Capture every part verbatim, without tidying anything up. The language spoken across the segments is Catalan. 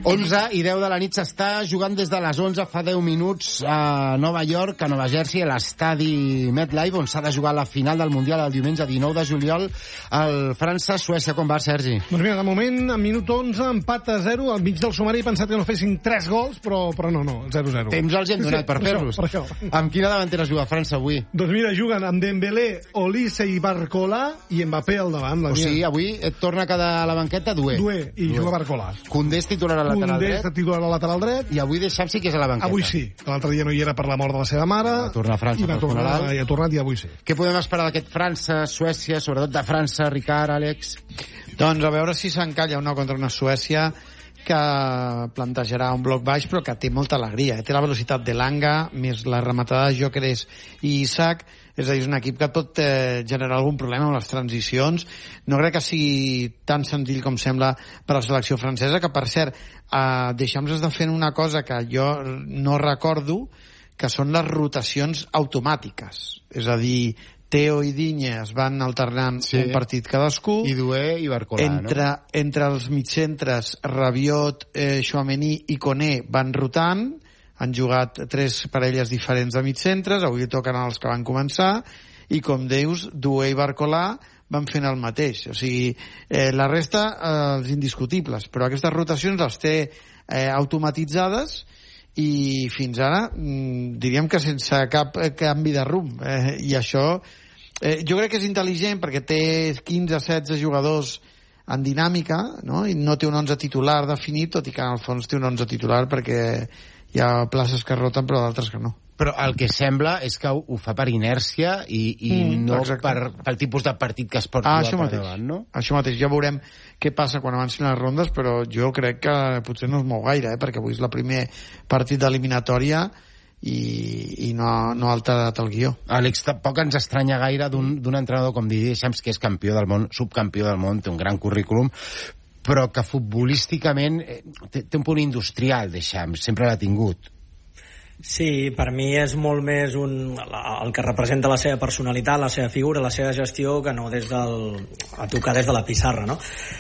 onze i deu de la nit s'està jugant des de les onze fa deu minuts a Nova York, a Nova Jersey, a l'estadi MetLife, on s'ha de jugar la final del Mundial el diumenge dinou de juliol al França-Suècia. Com va, Sergi? Doncs mira, de moment, en minut onze, empat a zero, al mig del sumari he pensat que no fessin tres gols, però, però no, no, zero zero. Temps els hem donat sí, per fer-los. Per això, per això. Amb quina davantera juga França avui? Doncs mira, juguen amb Dembélé, Olise i Barcola i Mbappé al davant. O sigui, avui et torna a quedar a la banqueta Doué. Doué, i Doué. Juga Barcola. Koundé és titular al lateral Koundé dret. és titular al lateral dret. I avui Deschamps sí que és a la banqueta. Avui sí. L'altre dia no hi era per la mort de la seva mare. Va tornar a França i va per tornar, funeral. I ha tornat i avui sí. Què podem esperar d'aquest França-Suècia, sobretot de França, Ricard, Àlex? Doncs a veure si s'encalla una contra una Suècia que plantejarà un bloc baix però que té molta alegria. Té la velocitat de Langa, més la rematada de Gyökeres i Isaac. És a dir, és un equip que pot eh, generar algun problema amb les transicions. No crec que sigui tan senzill com sembla per a la selecció francesa, que per cert, eh, Deschamps està fent una cosa que jo no recordo, que són les rotacions automàtiques. És a dir, Teo i Digne es van alternant sí. un partit cadascú. I Doué i Barcola, entre, no? Entre els mitcentres, Rabiot, eh, Chouameni i Koné van rotant. Han jugat tres parelles diferents de mitcentres, avui toquen els que van començar, i com dius, Doué i Barcola van fent el mateix. O sigui, eh, la resta, eh, els indiscutibles, però aquestes rotacions les té eh, automatitzades i fins ara mm, diríem que sense cap eh, canvi de rumb. Eh, I això eh, jo crec que és intel·ligent perquè té quinze setze jugadors en dinàmica, no? I no té un onze titular definit, tot i que en el fons té un onze titular perquè hi ha places que roten però d'altres que no. Però el que sembla és que ho fa per inèrcia i, i mm, no per, pel tipus de partit que es pot ah, jugar per davant, no? Això mateix, ja veurem què passa quan avancin les rondes, però jo crec que potser no es mou gaire, eh? Perquè avui és el primer partit d'eliminatòria i, i no, no ha alterat el guió. Àlex, tampoc ens estranya gaire d'un entrenador com Didier Deschamps, que és campió del món, subcampió del món, té un gran currículum, però que futbolísticament té, té un punt industrial, Deschamps, sempre l'ha tingut. Sí, per mi és molt més un, el que representa la seva personalitat, la seva figura, la seva gestió, que no des del, a tocar des de la pissarra, no?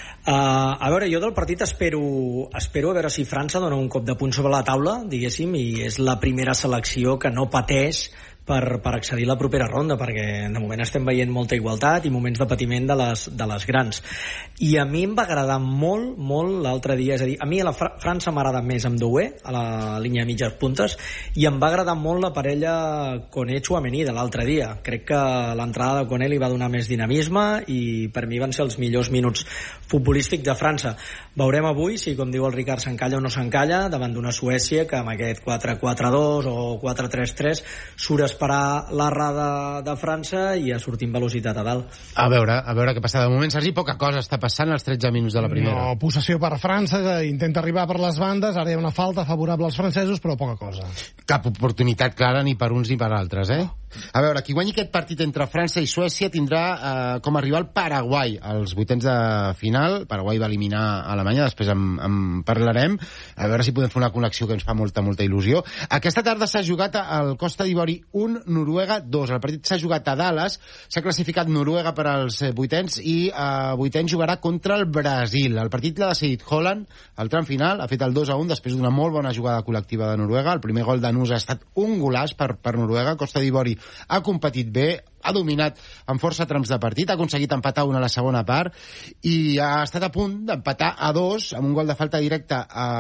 Uh, a veure, jo del partit espero, espero a veure si França dona un cop de punt sobre la taula, diguéssim, i és la primera selecció que no pateix per, per accedir a la propera ronda, perquè de moment estem veient molta igualtat i moments de patiment de les, de les grans. I a mi em va agradar molt, molt l'altre dia, és a dir, a mi a la Fra França m'agrada més amb Doué, a la línia de mitges puntes, i em va agradar molt la parella Koné-Chouameni de l'altre dia. Crec que l'entrada de Koné li va donar més dinamisme i per mi van ser els millors minuts futbolístics de França. Veurem avui si, com diu el Ricard, s'encalla o no s'encalla davant d'una Suècia que amb aquest quatre quatre dos o quatre tres tres surt a esperar l'errada de França i a sortir amb velocitat a dalt. A veure, a veure què passa. De moment, Sergi, poca cosa està passant als tretze minuts de la primera. No, possessió per França, intenta arribar per les bandes, ara hi ha una falta favorable als francesos, però poca cosa. Cap oportunitat clara ni per uns ni per altres, eh? A veure, qui guanyi aquest partit entre França i Suècia tindrà eh, com a rival Paraguai als vuitens de final. Paraguai va eliminar a Alemanya, després en, en parlarem. A veure si podem fer una connexió que ens fa molta, molta il·lusió. Aquesta tarda s'ha jugat al Costa d'Ivori un, Noruega dos. El partit s'ha jugat a Dallas, s'ha classificat Noruega per als vuitens i a eh, vuitens jugarà contra el Brasil. El partit l'ha decidit Holland al tram final, ha fet el dos a un després d'una molt bona jugada col·lectiva de Noruega. El primer gol d'Anus ha estat un golaç per, per Noruega. Costa d'Ivori ha competit bé, ha dominat amb força trams de partit, ha aconseguit empatar una a la segona part i ha estat a punt d'empatar a dos amb un gol de falta directa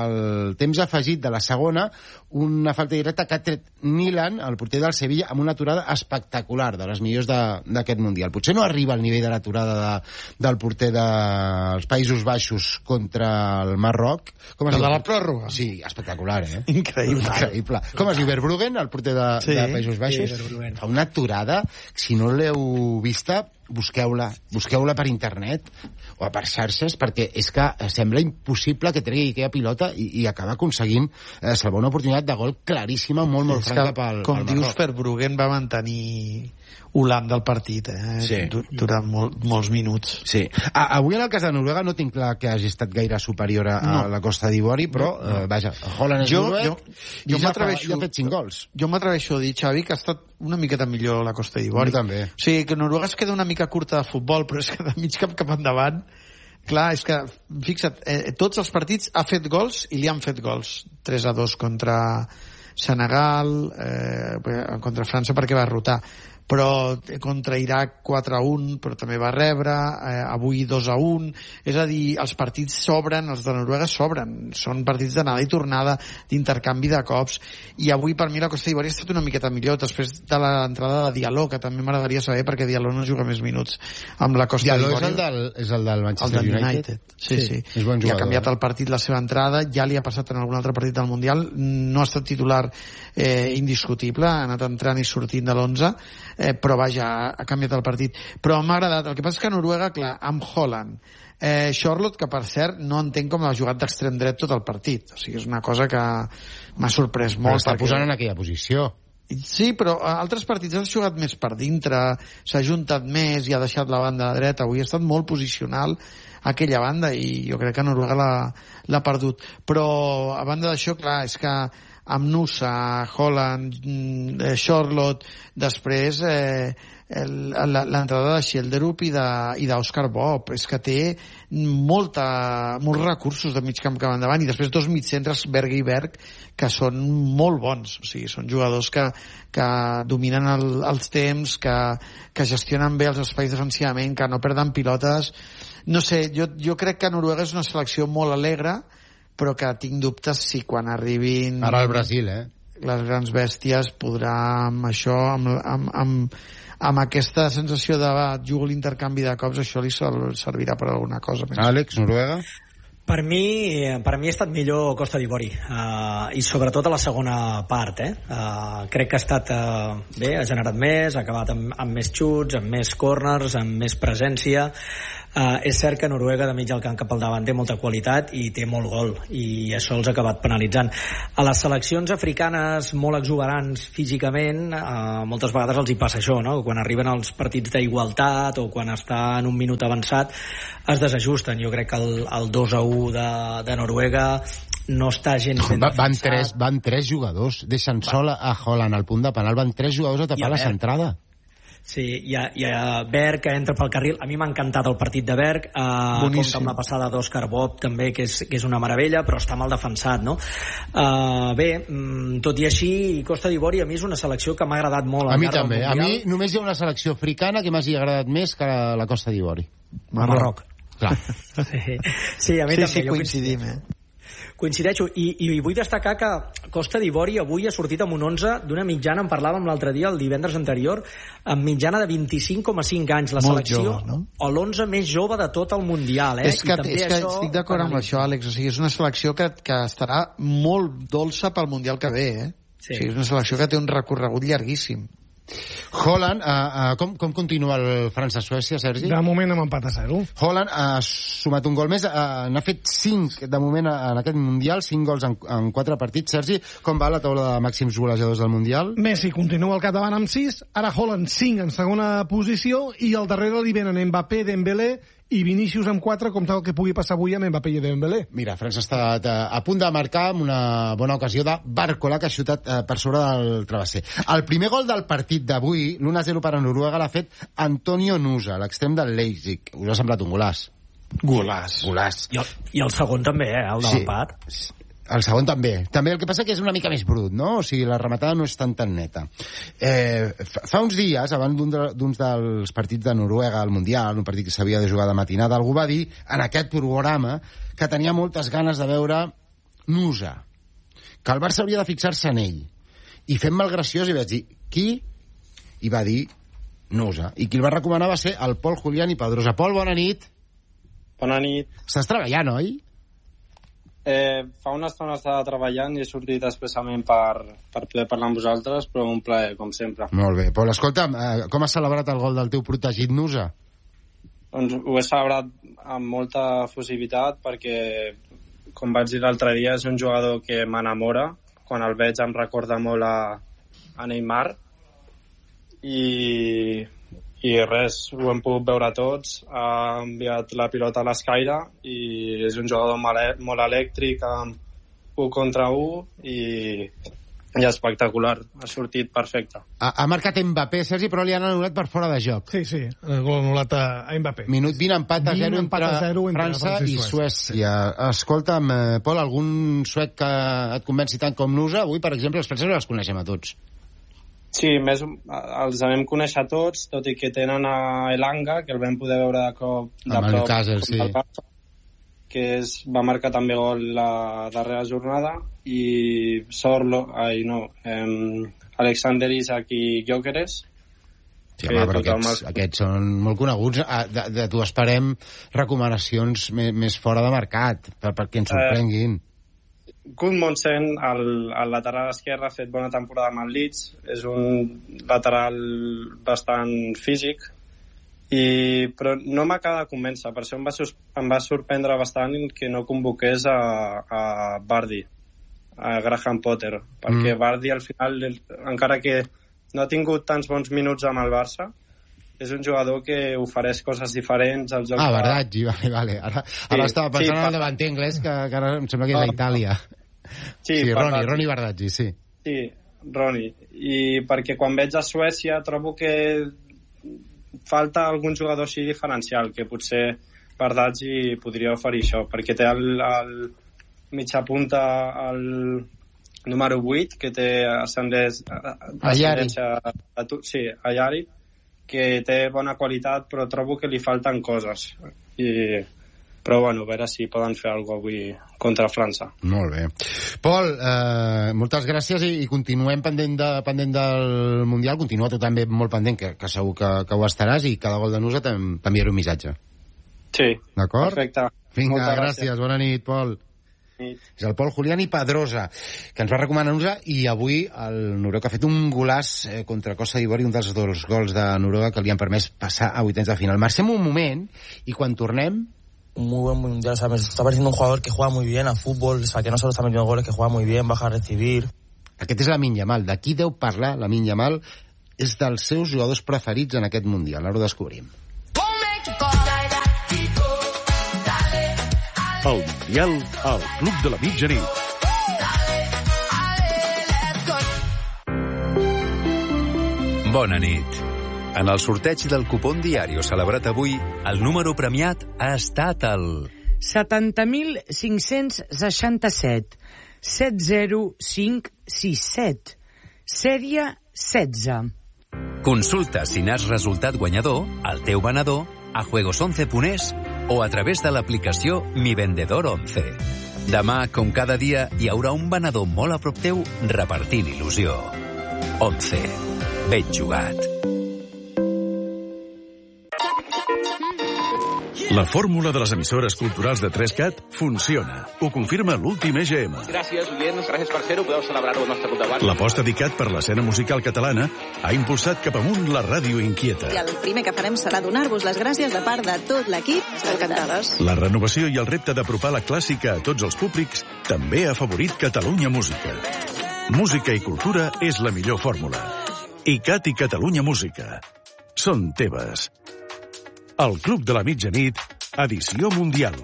al temps afegit de la segona, una falta directa que ha tret Nilan, el porter del Sevilla, amb una aturada espectacular, de les millors d'aquest Mundial. Potser no arriba al nivell de l'aturada de, del porter dels Països Baixos contra el Marroc. Com el de la pròrroga? Sí, espectacular, eh? Increïble. Increïble. Com es diu, Verbruggen, el porter de, sí. de Països Baixos? Sí, fa una aturada, si no l'heu vista, busqueu-la, busqueu-la per internet o per xarxes, perquè és que sembla impossible que tregui aquella pilota i, i acaba aconseguint eh, salvar una oportunitat de gol claríssima, molt, molt franca pel, com pel dius, Verbruggen va mantenir Holanda al partit, eh? Sí. Durant molt, molts minuts. Sí. A, avui en el cas de Noruega no tinc clar que hagi estat gaire superior a, no. a la Costa d'Ivori, però no, no. Eh, vaja, Holland és jo, noruec jo, i jo ja, fa, ja ha fet cinc jo, gols. Jo m'atreveixo a dir, Xavi, que ha estat una miqueta millor la Costa d'Ivori. Jo també. O sigui, que Noruega es queda una mica curta de futbol, però és que de mig cap cap endavant Clar, és que, fixa't, eh, tots els partits ha fet gols i li han fet gols. tres a dos contra Senegal, eh, contra França perquè va rotar, però contra Iraq quatre a un, però també va rebre, eh, avui dos a un, és a dir, els partits s'obren, els de Noruega s'obren, són partits d'anada i tornada, d'intercanvi de cops, i avui per mi la Costa d'Ivori ha estat una miqueta millor, després de l'entrada de Diallo, que també m'agradaria saber perquè Diallo no juga més minuts amb la Costa Diallo d'Ivori. és el del, és el del Manchester el del United? United. Sí, sí. sí. És bon jugador, I ha canviat eh? el partit la seva entrada, ja li ha passat en algun altre partit del Mundial, no ha estat titular eh, indiscutible, ha anat entrant i sortint de l'onze, eh, però vaja, ha canviat el partit. Però m'ha agradat. El que passa és que a Noruega, clar, amb Haaland, eh, Charlotte, que per cert no entenc com ha jugat d'extrem dret tot el partit. O sigui, és una cosa que m'ha sorprès molt. Però està perquè... posant en aquella posició. Sí, però a altres partits ha jugat més per dintre, s'ha juntat més i ha deixat la banda de dreta. Avui ha estat molt posicional aquella banda i jo crec que Noruega l'ha perdut. Però a banda d'això, clar, és que amb Nusa, Haaland, eh, Charlotte, després eh, l'entrada de Schjelderup i d'Òscar Bob, és que té molta, molts recursos de mig camp que van endavant, i després dos mitcentres, Berg i Berg, que són molt bons, o sigui, són jugadors que, que dominen el, els temps, que, que gestionen bé els espais defensivament, que no perden pilotes. No sé, jo, jo crec que Noruega és una selecció molt alegre, però que tinc dubtes si quan arribin... Ara al Brasil, eh? Les grans bèsties podrà amb això, amb, amb, amb, amb aquesta sensació de va, jugo l'intercanvi de cops, això li servirà per alguna cosa més. Àlex, Noruega? Per mi, per mi ha estat millor Costa d'Ivori, uh, i sobretot a la segona part, eh? Uh, crec que ha estat uh, bé, ha generat més, ha acabat amb, amb més xuts, amb més corners, amb més presència. Uh, és cert que Noruega de mig al camp cap al davant té molta qualitat i té molt gol, i això els ha acabat penalitzant. A les seleccions africanes molt exuberants físicament, uh, moltes vegades els hi passa això, no? Quan arriben als partits d'igualtat o quan està en un minut avançat es desajusten. Jo crec que el, el dos a u de, de Noruega no està gens ben Va, van, defensat. tres, van tres jugadors, deixen Va. sol a Haaland al punt de penal, van tres jugadors a tapar la centrada. Sí, hi ha, hi ha Berg que entra pel carril. A mi m'ha encantat el partit de Berg, eh, compta amb la passada d'Òscar Bob també, que és, que és una meravella, però està mal defensat, no? Eh, bé, tot i així, Costa d'Ivori a mi és una selecció que m'ha agradat molt. A mi també, a mi només hi ha una selecció africana que m'hagi agradat més que la, la Costa d'Ivori. Marroc. Clar. Sí, sí, a mi sí, també. Sí, coincidim, eh? Coincideixo, i, i vull destacar que Costa d'Ivori avui ha sortit amb un onze d'una mitjana, en parlàvem l'altre dia, el divendres anterior, amb mitjana de vint-i-cinc coma cinc anys, la Molt selecció, jove, no? o l'onze més jove de tot el Mundial, eh? És que, I és que això... estic d'acord amb això, Àlex, o sigui, és una selecció que, que estarà molt dolça pel Mundial que ve, eh? Sí. O sigui, és una selecció que té un recorregut llarguíssim. Haaland, uh, uh, com, com continua el França-Suècia, Sergi? De moment amb empat a zero. Haaland ha sumat un gol més, uh, n'ha fet cinc de moment en aquest Mundial, cinc gols en, en quatre partits. Sergi, com va la taula de màxims golejadors del Mundial? Messi continua al capdavant amb sis, ara Haaland cinc en segona posició, i al darrere li venen Mbappé, Dembélé i Vinícius amb quatre, com tal que pugui passar avui amb Mbappé i Dembélé. Mira, França està a, a punt de marcar amb una bona ocasió de Barcola, que ha xutat eh, per sobre del travesser. El primer gol del partit d'avui, l'u a zero per a Noruega, l'ha fet Antonio Nusa, l'extrem del Leipzig. Us ha semblat un golaç? Golàs. Golàs. I el, i el segon també, eh? El de Sí. l'empat. El segon també. També el que passa que és una mica més brut, no? O sigui, la rematada no és tan tan neta. Eh, fa uns dies, abans d'un de, d'uns dels partits de Noruega al Mundial, un partit que s'havia de jugar de matinada, algú va dir en aquest programa que tenia moltes ganes de veure Nusa, que el Barça hauria de fixar-se en ell. I fent-me el graciós i vaig dir, qui? I va dir Nusa. I qui el va recomanar va ser el Pol Julián i Pedrosa. Pol, bona nit. Bona nit. Estàs treballant, oi? Eh, fa una estona estava treballant i he sortit expressament per, per poder parlar amb vosaltres, però un plaer, com sempre. Molt bé. Pol, escolta'm, eh, com has celebrat el gol del teu protegit Nusa? Doncs ho he celebrat amb molta efusivitat perquè, com vaig dir l'altre dia, és un jugador que m'enamora. Quan el veig em recorda molt a, a Neymar. I... i res, ho hem pogut veure tots. Ha enviat la pilota a l'escaire i és un jugador molt elèctric amb un contra un i i espectacular, ha sortit perfecte. Ha, ha marcat Mbappé, Sergi, però li han anul·lat per fora de joc. Sí, sí, el gol anul·lat a, a Mbappé. Minut vint, empat a zero entre, a zero entre França, França i i Suècia. Escolta'm, eh, Pol, algun suec que et convenci tant com Nusa? Avui, per exemple, els francesos els coneixem a tots. Sí, més, els vam conèixer tots, tot i que tenen a Elanga, que el vam poder veure de cop de Amb el prop, Newcastle, sí. Barça, que és, va marcar també gol la darrera jornada, i Sorlo, ai no, eh, Alexander Isak i Gyökeres. Sí, home, però aquests, aquests són molt coneguts. De, de tu esperem recomanacions més, més fora de mercat, per, perquè ens sorprenguin. Eh, Gudmundsen, el, el lateral esquerre, ha fet bona temporada amb el Leeds. És un lateral bastant físic, i, però no m'acaba de convèncer. Per això em va, em va sorprendre bastant que no convoqués a, a Vardy, a Graham Potter, perquè mm. Vardy al final, encara que no ha tingut tants bons minuts amb el Barça, és un jugador que ofereix coses diferents al joc. Ah, Bardaggi, vale, vale. Ara, sí, ara estava pensant sí, en el davanter anglès, que, que ara em sembla que és a Itàlia. Sí, sí Roni, Roni Bardaggi, sí. Sí, Roni. I perquè quan veig a Suècia trobo que falta algun jugador així diferencial, que potser Bardaggi podria oferir això, perquè té el, el mitja punta al número vuit, que té ascendència a, a, sí, a Yari, que té bona qualitat, però trobo que li falten coses. I, però bueno, a veure si poden fer alguna cosa avui contra França. Molt bé. Pol, eh, moltes gràcies, i, i continuem pendent, de, pendent del Mundial. Continua tu també molt pendent, que, que segur que, que ho estaràs, i cada gol de Nusa t'enviaré un missatge. Sí, d'acord? Perfecte. Vinga, moltes gràcies. gràcies, bona nit, Pol. És el Pol Julián i Pedrosa, que ens va recomanar-nos, i avui el Noruega ha fet un golàs eh, contra Costa d'Ivori, un dels dos gols de Noruega que li han permès passar a vuitens de final. Marxem un moment, i quan tornem... Un muy buen mundial, o sea, me está pareciendo un jugador que juega muy bien a fútbol, o sea, que no solo está metiendo goles, que juega muy bien, baja a recibir. Aquest és Lamine Yamal, d'aquí deu parlar. Lamine Yamal és dels seus jugadors preferits en aquest mundial, ara ho descobrim. El Mundial al Club de la Mitjanit. Bona nit. En el sorteig del cupón diario celebrat avui, el número premiat ha estat el... setanta mil cinc-cents seixanta-set set zero cinc sis set, sèrie setze. Consulta si n'has resultat guanyador, al teu venedor, a juegos once punt es o a través de l'aplicació Mi Vendedor once. Demà, com cada dia, hi haurà un venedor molt a prop teu repartint il·lusió. once. Ben jugat. La fórmula de les emissores culturals de tres-cat funciona. Ho confirma l'últim E G M. Gràcies, oients, gràcies per fer-ho. Podeu celebrar-ho al nostre club de bar. L'aposta dedicat per l'escena musical catalana ha impulsat cap amunt la ràdio inquieta. I el primer que farem serà donar-vos les gràcies de part de tot l'equip. Encantades. La renovació i el repte d'apropar la clàssica a tots els públics també ha afavorit Catalunya Música. Música i cultura és la millor fórmula. ICAT i Catalunya Música són teves. El Club de la Mitjanit, edició mundial.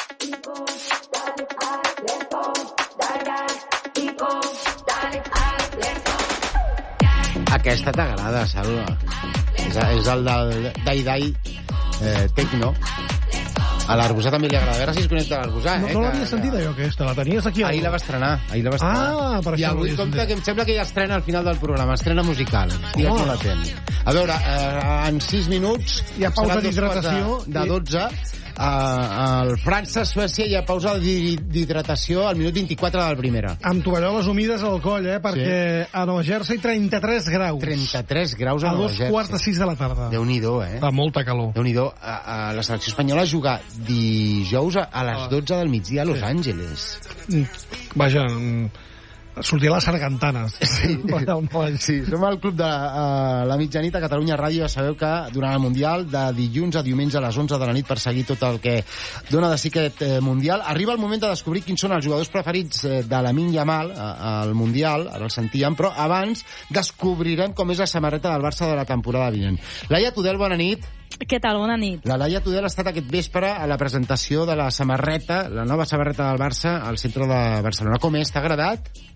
Aquesta t'agrada, Salva. És, és el del Dai Dai eh, Tecno. A l'Arbusà també li agrada. A veure si es connecta a l'Arbusà. No, eh, no l'havia sentit, allò, aquesta. La tenies aquí. Ahir la va estrenar. Ahir la va estrenar. Ah, per I això avui compta que em sembla que ja estrena al final del programa. Estrena musical. Digues molt atent. A veure, eh, en sis minuts... Hi ha pausa d'hidratació. De, de dotze. Uh, al França-Suècia hi ha pausa d'hidratació al minut vint-i-quatre de la primera. Amb tovalloles humides al coll, eh? Perquè sí. A Nova Jersey trenta-tres graus. trenta-tres graus a, a Nova Jersey. A dos quarts de sis de la tarda. Déu-n'hi-do, eh? Fa molta calor. Déu-n'hi-do. A, a la selecció espanyola juga dijous a, a les dotze del migdia a Los sí. Angeles. Vaja... sortir a les sargantanes. Sí, sí, som al Club de uh, la Mitjanit a Catalunya Ràdio. Ja sabeu que durant el Mundial, de dilluns a diumenge a les onze de la nit, per seguir tot el que dona de si aquest eh, Mundial, arriba el moment de descobrir quins són els jugadors preferits eh, de Lamine Yamal eh, al Mundial. Ara el sentíem, però abans descobrirem com és la samarreta del Barça de la temporada vinent. Laia Tudel, bona nit. Què tal? Bona nit. La Laia Tudel ha estat aquest vespre a la presentació de la samarreta, la nova samarreta del Barça, al centre de Barcelona. Com és? T'ha agradat?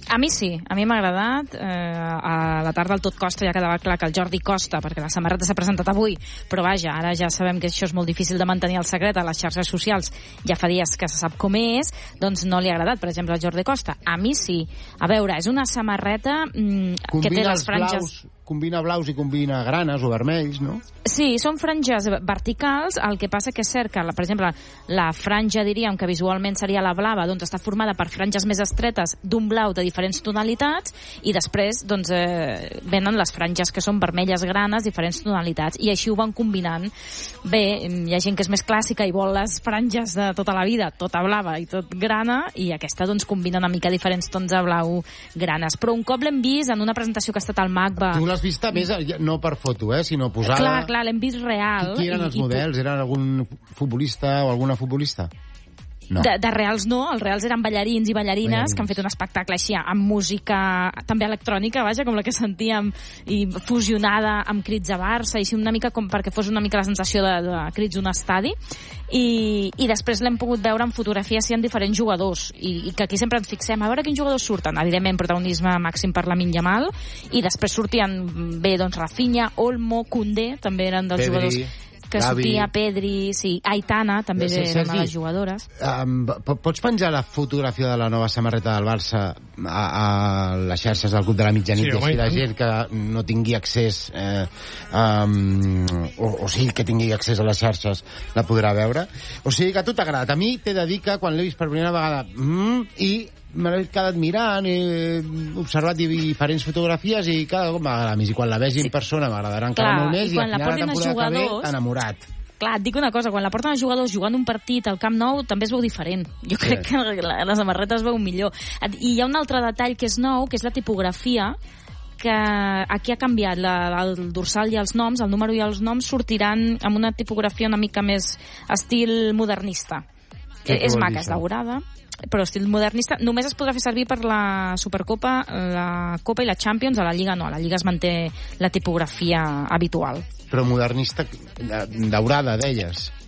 A mi sí, a mi m'ha agradat. Eh, a la tarda al Tot Costa ja quedava clar que el Jordi Costa, perquè la samarreta s'ha presentat avui, però vaja, ara ja sabem que això és molt difícil de mantenir el secret a les xarxes socials, ja fa dies que se sap com és, doncs no li ha agradat, per exemple, al Jordi Costa. A mi sí. A veure, és una samarreta mm, que té les franges... Blaus, combina blaus i combina granes o vermells, no? Sí, són franges verticals, el que passa que és cert que, per exemple, la franja, diríem, que visualment seria la blava, doncs està formada per franges més estretes d'un blau de diferents tonalitats, i després, doncs, eh, venen les franges que són vermelles granes, diferents tonalitats, i així ho van combinant. Bé, hi ha gent que és més clàssica i vol les franges de tota la vida, tota blava i tot grana, i aquesta, doncs, combina una mica diferents tons de blau granes. Però un cop l'hem vist en una presentació que ha estat al MACBA... Tu l'has vist més, no per foto, eh, sinó posada... Clar, clar, l'hem vist real. Qui, qui eren els i, models? I... Eren algun futbolista o alguna futbolista? No. De, de reals no, els reals eren ballarins i ballarines, ballarins que han fet un espectacle així amb música també electrònica, vaja, com la que sentíem, i fusionada amb crits a Barça, i així una mica com perquè fos una mica la sensació de, de crits d'un estadi, i, i després l'hem pogut veure en fotografies sí, en diferents jugadors, i, i que aquí sempre ens fixem a veure quins jugadors surten, evidentment protagonisme màxim per Lamine Yamal, i després sortien bé, doncs Rafinha, Olmo, Koundé, també eren dels Pedri, jugadors que Gavi. Sortia, Pedri, sí, Aitana, també sí, eren Sergi, les jugadores. Um, pots penjar la fotografia de la nova samarreta del Barça a, a les xarxes del Club de la Mitjanit, sí, i així la gent que no tingui accés, eh, um, o, o sigui, que tingui accés a les xarxes, la podrà veure. O sigui que a tu t'ha agradat. A mi t'he de dir que quan l'he vist per primera vegada, mm, i me l'he quedat mirant, he observat diferents fotografies i cada cop m'agrada més. I quan la vegi en persona m'agradarà encara molt més, i, i al final la temporada que ve, enamorat. Clar, et dic una cosa, quan la porten els jugadors jugant un partit al Camp Nou també es veu diferent. Jo crec sí. que la, la samarreta es veu millor. I hi ha un altre detall que és nou, que és la tipografia, que aquí ha canviat la, el dorsal i els noms, el número i els noms sortiran amb una tipografia una mica més estil modernista. Que és maca, és daurada, però estil modernista. Només es podrà fer servir per la Supercopa, la Copa i la Champions. A la Lliga no, a la Lliga es manté la tipografia habitual. Però modernista, daurada, deies?